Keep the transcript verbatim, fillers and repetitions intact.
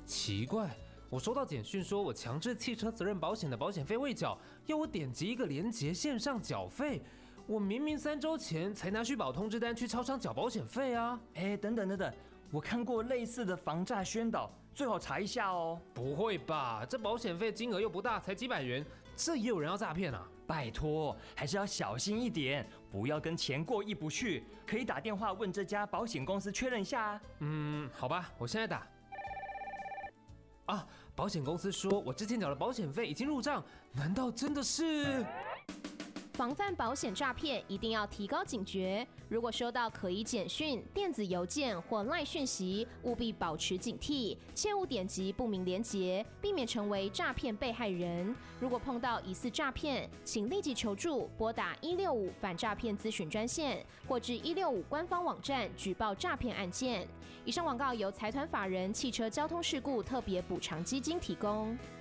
奇怪，我收到简讯说我强制汽车责任保险的保险费未缴，要我点击一个连结线上缴费。我明明三周前才拿续保通知单去超商缴保险费啊！ 哎，等等等等，我看过类似的防诈宣导，最好查一下哦。 不会吧？这保险费金额又不大，才几百元，这也有人要诈骗啊？ 拜托，还是要小心一点，不要跟钱过意不去。可以打电话问这家保险公司确认一下啊。 嗯，好吧，我现在打。啊，保险公司说我之前缴的保险费已经入账，难道真的是？ 防范保险诈骗，一定要提高警觉。如果收到可疑简讯、电子邮件或赖讯息，务必保持警惕，切勿点击不明连结，避免成为诈骗被害人。如果碰到疑似诈骗，请立即求助，拨打一六五反诈骗咨询专线，或至一六五官方网站举报诈骗案件。以上广告由财团法人汽车交通事故特别补偿基金提供。